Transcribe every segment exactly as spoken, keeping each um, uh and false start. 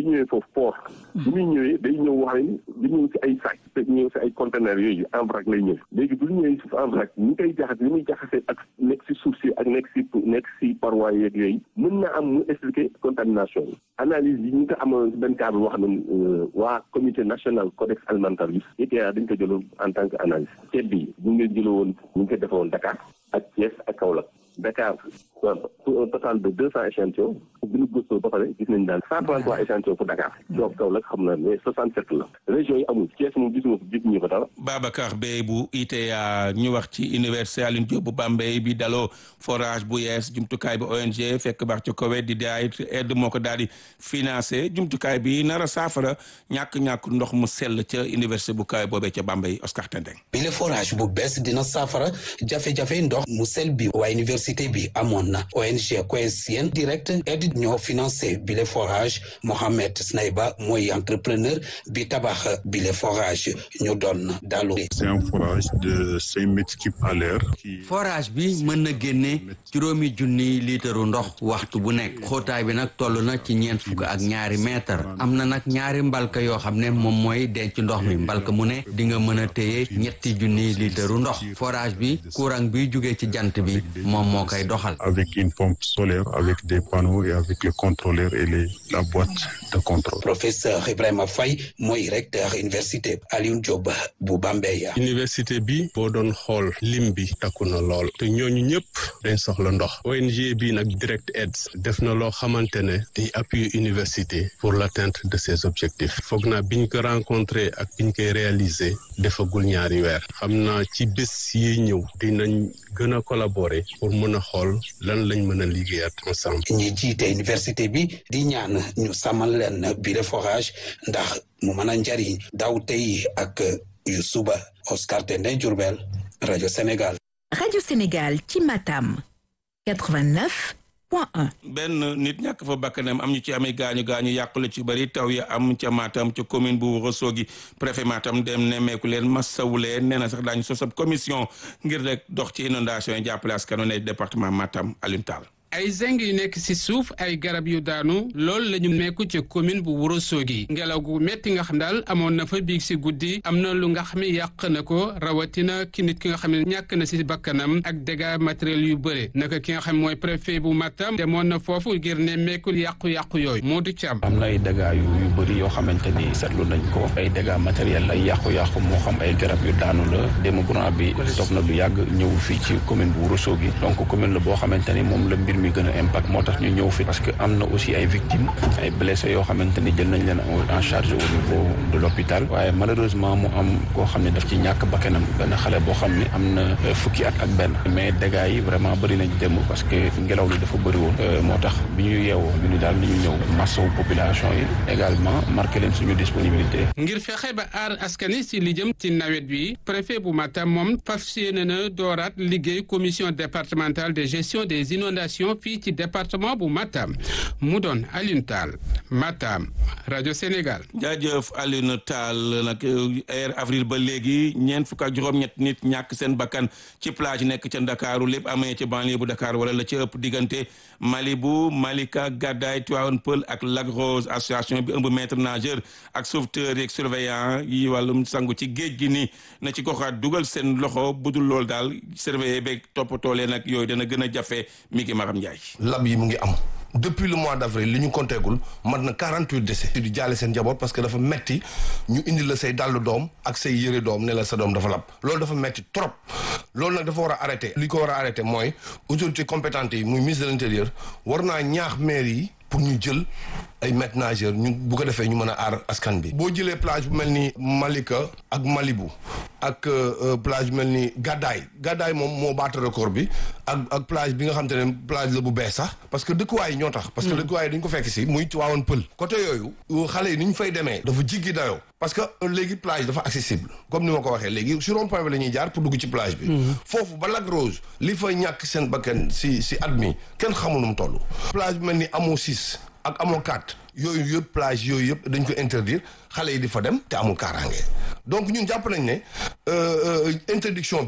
bi ñëwee foofu port bi muy ñëwee day ñëw wax ne di ñëw si ay sac te ñëw si ay conteneurs yooyu en vrac lay ñëw léegi bu ñëwee si en vrac ñu koy jaxase li muy jaxase ak nekk si suuf si ak nekk si nekk si parois yeeg yooyu mën na am mu expliquer contamination yi analyse yi ñu ko amoon si benn cadre wax na waa comité national codex alimentarius I T A dañ ko jëloon en tant que analyse ceeb bi ñu ngi jëloo woon ñu ngi ko defoon Dakar ak Thiès ak Kaolack Dakar pour un total de deux cents échantillons bi ñu gëstoo ba pare gis nañ daal cent trente-trois échantillons pour Dakar donc Kaolack xam na mais soixante-sept la région yi amul Thiès moom gisuma ko gis ñu ko dara. Babacar Beye bu I T A ñu wax ci université Alioune Diop bu Bambey bi daloo forage bu yees jumtukaay bi O N G fekk baax ci Koweït di daay aide moo ko daal di financé jumtukaay bi nar a saafara ñàkk-ñàkk ndox mu sell ca université bu kawe boobee ca Bambey Oscar Tendeng. bi le forage bu bees dina saafara jafe-jafe ndox mu sell bi waa université bi amoon na O N G Coesienne direct aide ñoo financé bi le forage Mohamed Snaiba mooy entrepreneur bi tabax bi le forage ñu doon dalu. C'est un forage de cinq mètres cubes à l'heure. forage bi mën na génne juróomi junni liitaru ndox waxtu bu nekk xóotaay bi nag toll na ci ñeent fukk ak ñaari mètre am na nag ñaari mbalka yoo xam ne moom mooy denc ndox mi mbalka mu ne di nga mën a téye ñetti junni liitaru ndox forage bi courant bi jugee ci jant bi moom moo koy doxal. Avec une pompe solaire, avec des panneaux et avec le contrôleur et les, la boîte de contrôle. Professeur Ibrahima Faye mooy recteur université Alioune Diop bu Bambey. université bi boo doon xool lim bi takku na lool te ñooñu ñëpp dañ soxla ndox O N G bi nag direct aide def na loo xamante ne di appuyer université pour l'atteinte de ses objectifs foog naa biñ ko rencontré ak biñ koy réaliser defagul ñaari weer xam naa ci bés yi ñëw dinañ gën a collaborer pour mën a xool lan lañ mën a liggéeyaat ensemble. ñi jiite université bi di ñaan ñu sàmmal leen bi le forage ndax mu mën a njariñ daw tey ak yu suba. Oscar Tendeng Diourbel rajo Sénégal. rajo Sénégal ci Matam quatre-vingt-neuf point un. benn nit ñàkk fa bakkanam am ñu ci amee gaañu gaañu yàqule ci bëri taw ya am ca Matam ca commune bu Ourossogui préfet Matam dem nemmeeku leen masawu leen nee na sax daañu sos ab commission ngir rek dox ci inondation yi jàppale askanu ne département Matam Alioune Tall. ay zeng yu nekk ci suuf ay garab yu daanu loolu la ñu mekku ci commune bu Ourossogui ngelaw gu metti nga xam daal amoon na fa biig ci guddi am na lu nga xam ne yàq na ko rawatina ki nit ki nga xam ne ñàkk na ci bakkanam ak dégâts matériels yu bëre naka ki nga xam mooy préfet bu Matam demoon na foofu ngir ne mekkul yàqu-yàqu yooyu Modou Thiam. am na ay dégâts yu yu bëri yoo xamante ni seetlu nañ ko ay dégâts matériels ay yàqu-yàqu moo xam ay garab yu daanu la démb courant bi toog na du yàgg ñëw fii ci commune bu Ourossogui donc commune la boo xamante ni moom la mbir mi gën a impact moo tax ñu ñëw fi parce que am na aussi ay victimes ay blessés yoo xamante ni jël nañ leen en charge au niveau de l'hôpital waaye malheureusement mu am koo xam ne daf ci ñàkk bakkanam benn xale boo xam ne am na fukki at ak benn mais dégâts yi vraiment bëri nañ démb parce que ngelaw li dafa bëri woon moo tax bi ñu yeewoo ñu ni daal nañu ñëw massawu population yi également marqué leen suñu disponibilité. ngir fexe ba aar askani si li jëm ci nawet bi préfet bu Matam moom fas yéene na dooraat liggéey commission départementale de gestion des inondations fii ci département bu Matam mu doon Alioune Tall Matam rajo Sénégal. jaajëf Alioune Tall nag air avril ba léegi ñeent fukk ak juróom-ñett nit ñàkk seen bakkan ci plage nekk ca Ndakaaru lépp amee ci banlieue bu Dakar wala la ci ëpp diggante Malibu Malika Gadaye Tivaouane Peulh ak Lac Rose association bi ëmb maître nageur ak sauveteur yeeg surveillant yi wàllum sangu ci géej gi nii na ci goxaat dugal seen loxo budul loolu daal surveiller beeg toppatoo leen ak yooyu dana gën a jafe mi ngi Maram Ndiaye. lab yi mu ngi am depuis le mois d'avril li ñu compteegul mat na quarante-huit décès di jaale seen njaboot parce que dafa metti ñu indi la say dàllu doom ak say yëre doom ne la sa doom dafa lab loolu dafa metti trop loolu nag dafa war a arrêter li ko war a arrêter mooy autorités compétentes yi muy ministre de l'intérieur war naa ñaax maire yi pour ñu jël ay maîtres nageurs ñu bu ko defee ñu mën a aar askan bi. boo jëlee plage bu mel ni Malika ak Malibu ak plage bu mel ni Gadaye Gadaye moom moo baata record bi ak ak plage bi nga xam te ne plage la bu bees sax parce que dëkkuwaay yi ñoo tax. parce que dëkkuwaay yi dañ ko fekk si muy Tivaouane Peulh. côté yooyu xale yi ni ñu fay demee dafa jiggi dayoo. parce que léegi plage dafa accessible comme ni ma ko waxee léegi sur rond-point bi la ñuy jaar pour dugg ci plage bi. foofu ba Lac Rose li fa ñàkk seen bakkan si si at mi kenn xamul nu mu toll. plage bi mel ni amoo six ak amoo quatre yooyu yëpp plage yooyu yëpp dañ ko interdire xale yi di fa dem te amul kaaraange donc ñun jàpp nañ ne interdiction bi yëpp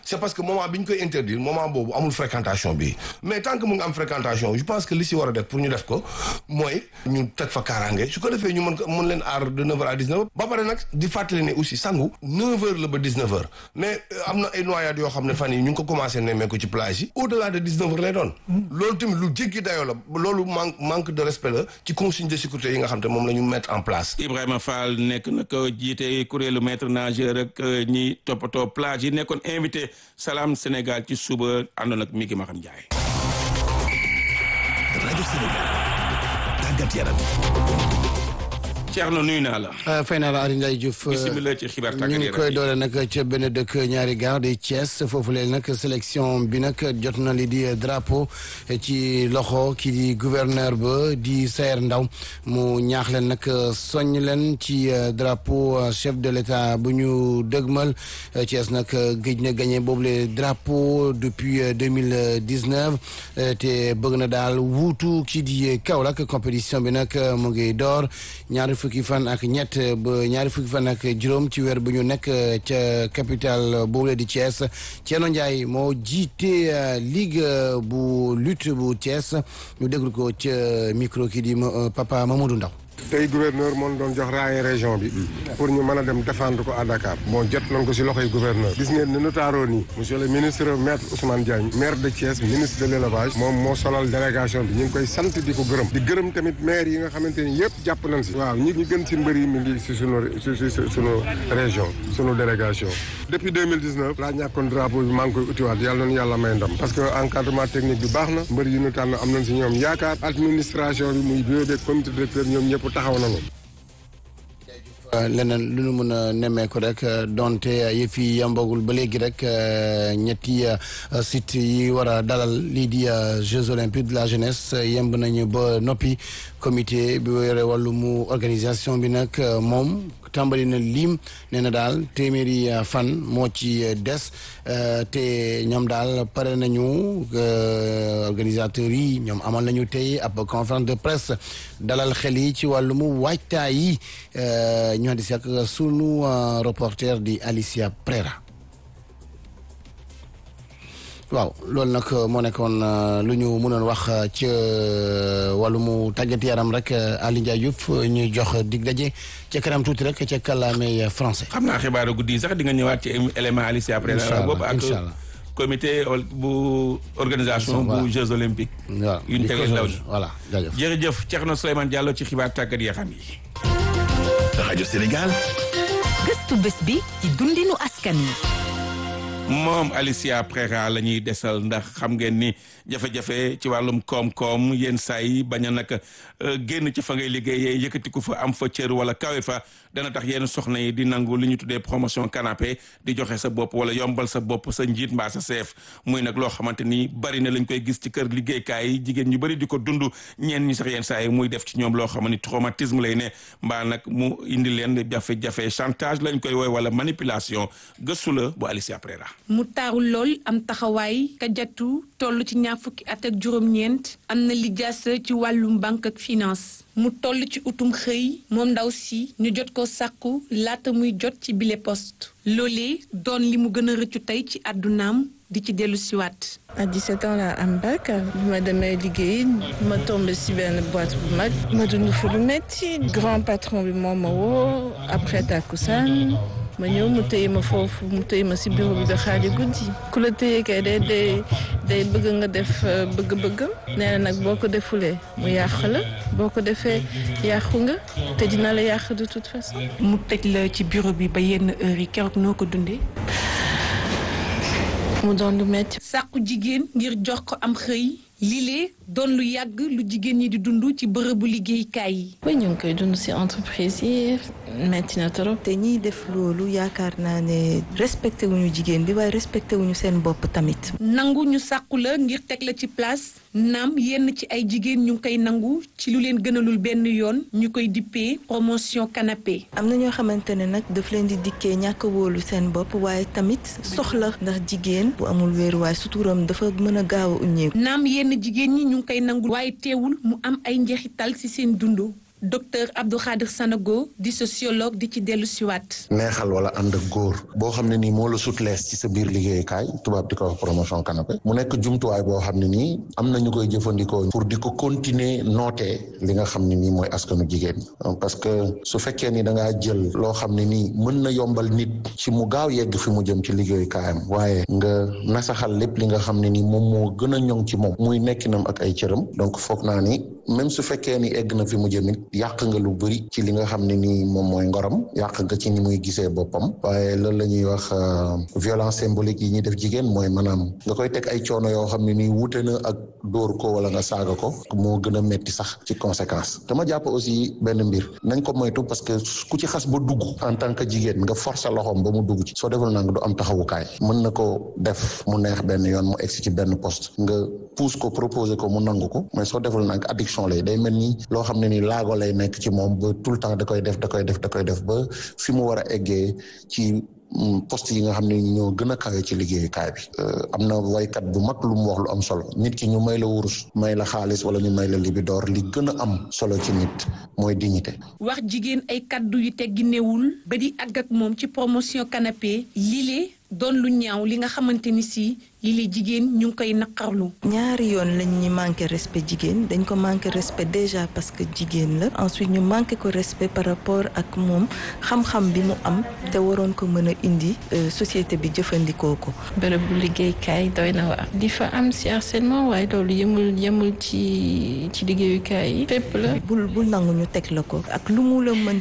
c'est parce que moment bi ñu koy interdire moment boobu amul fréquentation bi mais tant que mu ngi am fréquentation je pense que li si war a def pour ñu def ko mooy ñu teg fa kaaraange su ko defee ñu mën ko mën leen aar de neuf heures à dix-neuf heures ba pare nag di fàttali ne aussi sangu neuf heures la ba dix-neuf heures mais am na ay noyades yoo xam ne fan yi ñu ngi ko commencé nemmee ko ci plage yi au delà de dix-neuf heures lay doon loolu tamit lu jéggi dayoo la loolu manque manque de respect la ci consigne de sécurité yi nga xam te moom la ñu mettre en place. Ibrahima Fall nekk na ko jiite kuréelu maître nageur ak ñi toppatoo plage yi nekkoon invité Salam Sénégal ci suba àndoon ak Miki Maxam Ndiaye. rajo Sénégal tàggat yaram. Thierno nuyu naa la. fay naa la Aliou Ndiaye Diouf. bisimilah ci xibaar tàggat yaram ñu ngi koy doole nag ca benn dëkk ñaari gaar di Thiès foofu leen nag sélection bi nag jot na li di drapeau ci loxo ki di gouverneur ba di Sayer Ndaw mu ñaax leen nag soññ leen ci drapeau chef de l'État bu ñu dëgmal Thiès nag géej na gagné boobu le drapeau depuis deux mille dix-neuf te bëgg na daal wuutu ki di Kaolack compétition bi nag mu ngi door ñaari fukki fan ak ñett ba ñaari fukki fan ak juróom ci weer bu ñu nekk ca capitale boobu di Thiès Thierno Ndiaye moo jiite ligue bu lutte bu Thiès ñu déglu ko ca micro ki di Papa Mamadou Ndaw tey gouverneur moo doon jox raaye région bi pour ñu mën a dem défendre ko à Dakar bon jot nañ ko si loxoy gouverneur gis ngeen ni nu taaroo nii monsieur le ministre maître Ousmane Diagne maire de Thiès ministre de l'élevage moom moo solal délégation bi ñu ngi koy sant di ko gërëm di gërëm tamit maire yi nga xamante ni yëpp jàpp nañ si waaw ñi ñu gën si mbër yi mi ngi si sunu si si sunu région sunu délégation depuis deux mille dix-neuf laa ñàkkoon drapeau bi maa ngi koy utiwaat yàlla nañu yàlla may ndam parce que encadrement technique bi baax na mbër yi ñu tànn am nañ si ñoom yaakaar administration bi muy bureau de comité directeur ñoom ñëpp taxaw nañu. leneen lu ñu mën a nemmeeku rek donte yëf yi yambagul ba léegi rek ñetti site yi war a dalal lii di Jeux olympiques de la jeunesse yemb nañu ba noppi comité bi yore wàllum organisation bi nag moom tàmbali na lim nee na daal téeméeri fan moo ci des te ñoom daal pare nañu organisateurs yi ñoom amal nañu tey ab conférence de presse dalal xel yi ci wàllum waajtaay yi ñu di si ak sunu reporter di Alicia Prera. waaw loolu nag moo nekkoon lu ñu mënoon wax ci wàllumu tàggat yaram rek Aliou Ndiaye Diouf ñuy jox dig daje ca kanam tuuti rek ca kàllaamay français. xam naa xibaaru guddi yi sax di nga ñëwaat ci élément Alicia après. incha allah boobu ak comité bu organisation bu Jeux olympiques. waaw yu ñu tegal ndaw ñi voilà jaajëf. jërëjëf Thierno Souleymane Diallo ci xibaar tàggat yaram yi. rajo Sénégal. gëstu bés bi ci dundinu askan wi. moom Alicia Prera la ñuy desal ndax xam ngeen ni jafe-jafe ci wàllum koom-koom yenn saa yi bañ a nag génn ci fa ngay liggéeyee yëkkatiku fa am fa cër wala kawe fa dana tax yenn soxna yi di nangu li ñu tuddee promotion canapé di joxe sa bopp wala yombal sa bopp sa njiit mbaa sa chef muy nag loo xamante ni bari na lañ koy gis ci kër liggéeykaay yi jigéen ñu bari di ko dund ñeen ñi sax yenn saa yi muy def ci ñoom loo xam ni traumatisme lay ne mbaa nag mu indi leen jafe-jafe chantage lañ koy woy wala manipulation gëstu la bu Alicia Prera. mu taaru lool am taxawaay ka jatu toll ci ñaar fukki at ak juróom-ñeent am na lijaasa ci wàllum banque ak finance mu toll ci utum xëy moom ndaw si ñu jot ko sàkku laata muy jot ci bile poste loolee doon li mu gën a rëccu tey ci àddunaam di ci dellu siwaat. à dix-sept ans laa am bac bi ma demee liggéey ma tombé si benn boîte bu mag ma dund fu lu metti grand patron bi moom ma woo après takkusaan ma ñëw mu téye ma foofu mu téye ma si bureau bi ba xaaju guddi ku la téye kay day day day bëgg nga def bëgg-bëggam nee na nag boo ko defulee mu yàq la boo ko defee yàqu nga te dina la yàq de toute façon. mu tëj la ci bureau bi ba yenn heure yi keroog noo ko dundee. mu doon lu metti. sàkku jigéen ngir jox ko am xëy lile doon lu yàgg lu jigéen ñi di dund ci bërëbu liggéeykaay yi. oui ñu ngi koy dund ci entreprise yi metti na trop. te ñiy def loolu yaakaar naa ne respecté wuñu jigéen bi waaye respecté wuñu seen bopp tamit. nangu ñu sàkku la ngir teg la ci place naam yenn ci ay jigéen ñu ngi koy nangu ci lu leen gënalul benn yoon ñu koy dippee promotion canapé. am na ñoo xamante ne nag daf leen di dikkee ñàkk wóolu seen bopp waaye tamit soxla ndax jigéen bu amul wéeruwaay suturam dafa mën a gaaw a uññeeku. naam yenn jigéen ñi ñu ngi koy nangu waaye teewul mu am ay njeexital ci seen dund docteur Abdou Khadir Sanogo di sociologue di ci dellu siwaat. neexal wala ànd ak góor boo xam ne nii moo la sut lees ci sa biir liggéeyukaay tubaab di ko wax promotion canapé mu nekk jumtuwaay boo xam ne nii am na ñu koy jëfandikoo pour di ko continuer nootee li nga xam ne nii mooy askanu jigéen parce que su fekkee ni da ngaa jël loo xam ne nii mën na yombal nit ci mu gaaw yegg fi mu jëm ci liggéeyukaayam waaye nga nasaxal lépp li nga xam ne nii moom moo gën a ñoŋ ci moom muy nekkinam ak ay cëram donc foog naa ni même su fekkee ni egg na fi mu jëm it yàq nga lu bëri ci li nga xam ne nii moom mooy ngoram yàq nga ci ni muy gisee boppam waaye loolu la ñuy wax violence symbolique yi ñuy def jigéen mooy maanaam nga koy teg ay coono yoo xam ne nii wute na ak dóor ko wala nga saaga ko moo gën a metti sax ci conséquence dama jàpp aussi benn mbir nañ ko moytu parce que ku ci xas ba dugg en tant que jigéen nga forcer loxoom ba mu dugg ci soo deful nang du am taxawukaay mën na ko def mu neex benn yoon mu egsi ci benn poste nga pousse ko proposer ko mu nangu ko mais soo deful nang addiction lay day mel ni loo xam ne ni laago lay nekk ci moom ba tout le temps da koy def da koy def da koy def ba fi mu war a eggee ci poste yi nga xam ne ñoo gën a kawe ci liggéeyukaay bi am na waykat bu mag lu mu wax lu am solo nit ki ñu may la wurus may la xaalis wala ñu may la libidoor li gën a am solo ci nit mooy dignité. wax jigéen ay kaddu yu tegginewul ba di àgg ak moom ci promotion canapé lile doon lu ñaaw li nga xamante ni si lile jigéen ñu ngi koy naqarlu. ñaari yoon lañ ñu manqué respect jigéen dañ ko manqué respect déjà parce que jigéen la ensuite ñu manqué ko respect par rapport ak moom xam-xam bi mu am te waroon ko mën a indi société bi jëfandikoo ko. bërëb bu liggéeykaay doy na waar. di fa am si harcèlement waaye loolu yemul yemul ci ci liggéeyukaay yi fépp la. bul bul nangu ñu teg la ko ak lu mu la mën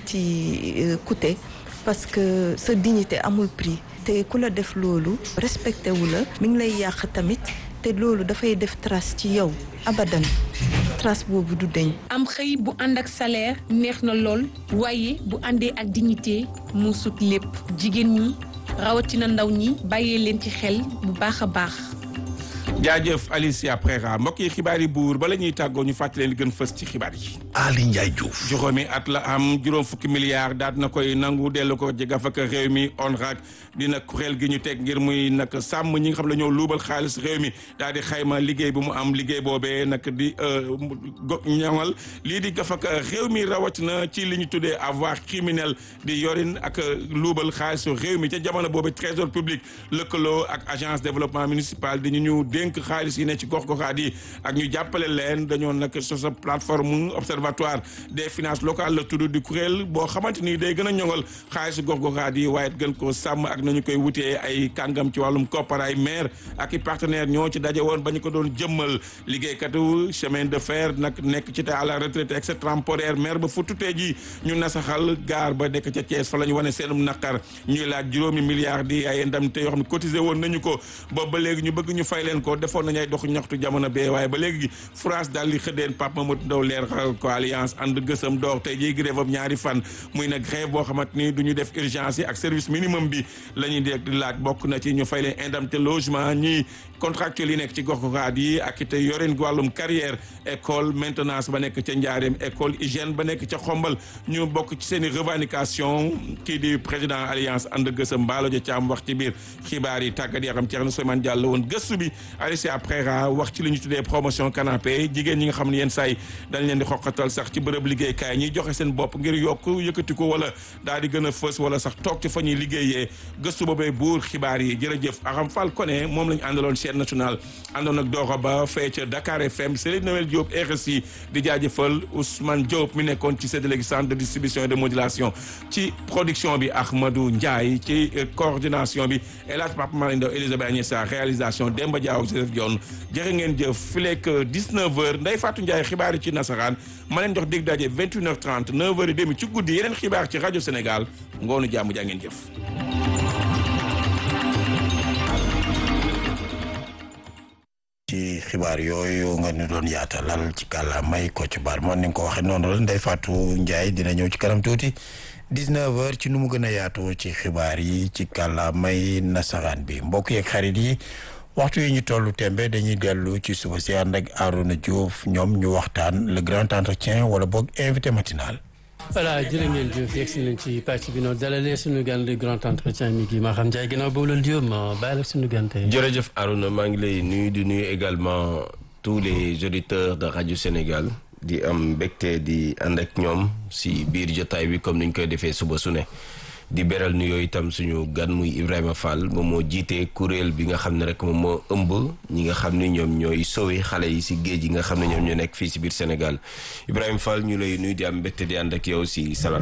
ci coûter parce que sa dignité amul prix. te ku la def loolu respecté wu la mi ngi lay yàq tamit te loolu dafay def trace ci yow abadan trace boobu du deñ am xëy bu ànd ak salaire neex na lool waaye bu àndee ak dignité mu sut lépp jigéen ñi rawatina ndaw ñi bàyyee leen ci xel bu baax a baax. jaajëf Alicia Prera mbokk yi xibaar yi buur bala ñuy tàggoo ñu fàttali leen li gën fës ci xibaar yi. Ali Ndiaye Diouf. juróomi at la am juróom fukki milliards daal na koy nangu dellu ko ci gafaka réew mi ONRAC dina kuréel gi ñu teg ngir muy nag sàmm ñi nga xam ne ñoo luubal xaalis réew mi daal di xayma liggéey bu mu am liggéey boobee nag di ñaŋal lii di gafaka réew mi rawatina ci li ñu tuddee avoir criminel di yorin ak luubal xaalisu réew mi ca jamono boobu trésor public lëkkaloo ak agence développement municipal di ñu ñu dénk xaalis yi ne ci gox-goxaat yi ak ñu jàppale leen dañoo nag sosa plateforme observatoire des finances locales la tudd di kuréel boo xamante ni day gën a ñoŋal xaalisu gox-goxaat yi waaye gën koo sàmm ak nañu koy wutee ay kàngam ci wàllum koppar ay maire ak i partenaire ñoo ci daje woon ba ñu ko doon jëmmal liggéeykatu chemin de fer nag nekk ci te à la retraite extemporaire maire ba fu tutee ji ñu nasaxal gaar ba nekk ca Thiès fa la ñu wane seenum naqar ñuy laaj juróomi milliards di ay indemnité yoo xam ne cotisé woon nañu ko boobu ba léegi ñu bëgg ñu fay leen ko defoon nañu ay dox ñaxtu jamono bee waaye ba léegi France daal di xëddeen Pape Mamadou Ndaw leer ko alliance ànd gësam door tey jii grève am ñaari fan muy nag grève boo xamante ni du ñu def urgence yi ak service minimum bi la ñuy dégg di laaj bokk na ci ñu fay leen indemnité logement ñi contractuel yi nekk ci gox-goxaat yi ak it yoreen wàllum carrière école maintenance ba nekk ca Njaareem école hygiène ba nekk ca Xombal ñu bokk ci seen i revendication kii di président alliance ànd gësam Mballo Dia Thiam wax ci biir xibaar yi tàggat yaram Thierno Souleymane Diallo woon gëstu bi Alicia Prera wax ci li ñu tuddee promotion canapé jigéen ñi nga xam ne yenn saay dañ leen di xoqatal sax ci bërëb liggéeykaay ñiy joxe seen bopp ngir yokk yëkkati ko wala daal di gën a fës wala sax toog ci fa ñuy liggéeyee gëstu boobee buur xibaar yi jërëjëf Aram Fall Koné moom lañu àndaloon chaîne nationale àndoon ak Doro Ba fee ca Dakar F M Céline Noël Diop R S I di jaajëfal Ousmane Diop mi nekkoon ci séddale gi centre de distribution et de modulation ci production bi Ahmadou Ndiaye ci coordination bi El Hadj Papa Malick Ndaw Elisabeth Agnessa réalisation Demba Diaw Joseph Dione jërë ngeen jëf fileeg dix-neuf heures Ndeye Fatou Ndiaye xibaar yi ci nasaraan ma leen jox dig daje vingt et une heures trente neuf heures et demi ci guddi yeneen xibaar ci rajo Sénégal ngoonu jàmm jaa ngeen jëf. ci xibaar yooyu nga ñu doon yaatalal ci kàllaamay Kocc Barma ni nga ko waxee noonu la Ndeye Fatou Ndiaye dina ñëw ci kanam tuuti dix-neuf heures ci nu mu gën a yaatoo ci xibaar yi ci kàllaamay nasaraan bi mbokk yeeg xarit yi waxtu yi ñu tollu tembe dañuy dellu ci suba si ànd ak Arouna Diouf ñoom ñu waxtaan le grand entretien wala boog invité matinal. voilà jërë ngeen jëf yegg si nañ ci pàcc bi noonu dalalee suñu gan le grand entretien mi gi Maham Ndiaye ginnaaw boobu la Diop ma bàyyi la suñu gan tey. jërëjëf Arouna maa ngi lay nuyu di nuyu également tous les auditeurs de Radio Sénégal di am mbégte di ànd ak ñoom si biir jotaay bi comme niñ koy defee suba su ne di beral nuyoo itam suñu gan muy Ibrahima Fall moom moo jiite kuréel bi nga xam ne rek moom moo ëmb ñi nga xam ne ñoom ñooy sowe xale yi si géej yi nga xam ne ñoom ñoo nekk fii si biir Sénégal Ibrahima Fall ñu lay nuyu di am mbégte di ànd ak yow si Salam